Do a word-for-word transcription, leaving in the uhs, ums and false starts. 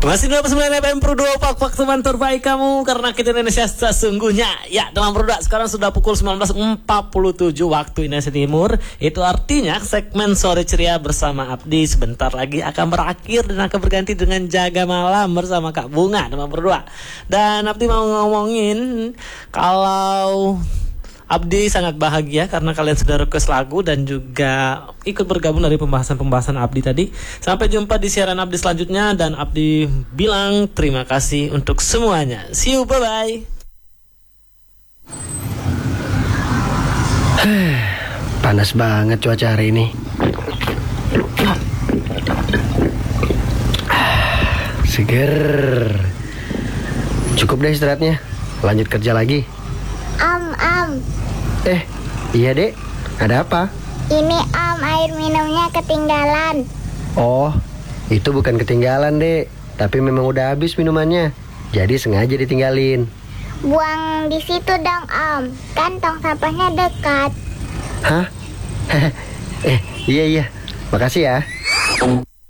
Masih dua puluh sembilan F M Pro dua, Pak teman terbaik kamu, karena kita Indonesia sesungguhnya. Ya, teman Pro dua, sekarang sudah pukul sembilan belas empat puluh tujuh waktu Indonesia Timur. Itu artinya segmen Sore Ceria bersama Abdi sebentar lagi akan berakhir dan akan berganti dengan Jaga Malam bersama Kak Bunga, teman Pro dua. Dan Abdi mau ngomongin kalau Abdi sangat bahagia karena kalian sudah request lagu dan juga ikut bergabung dari pembahasan-pembahasan Abdi tadi. Sampai jumpa di siaran Abdi selanjutnya, dan Abdi bilang terima kasih untuk semuanya. See you, bye-bye. Panas banget cuaca hari ini. Seger. Cukup deh istirahatnya. Lanjut kerja lagi. Am, am. Eh, iya dek, ada apa? Ini am, air minumnya ketinggalan. Oh, itu bukan ketinggalan dek, tapi memang udah habis minumannya, jadi sengaja ditinggalin. Buang di situ dong am, kan tong sampahnya dekat. Hah? eh, iya iya, makasih ya.